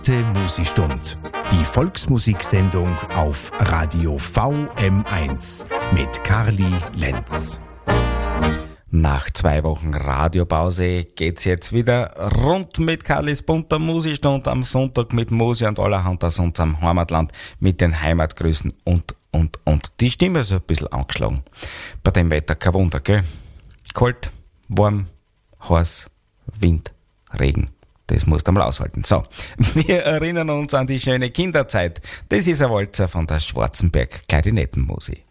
Die Musikstund, die Volksmusiksendung auf Radio VM1 mit Karli Lenz. Nach 2 Wochen Radiopause geht's jetzt wieder rund mit Karlis bunter Musikstund am Sonntag mit Musik und allerhand aus unserem Heimatland mit den Heimatgrüßen und. Die Stimme ist ein bisschen angeschlagen. Bei dem Wetter kein Wunder, gell? Kalt, warm, heiß, Wind, Regen. Das musst du mal aushalten. So, wir erinnern uns an die schöne Kinderzeit. Das ist ein Walzer von der Schwarzenberg Klarinettenmusik.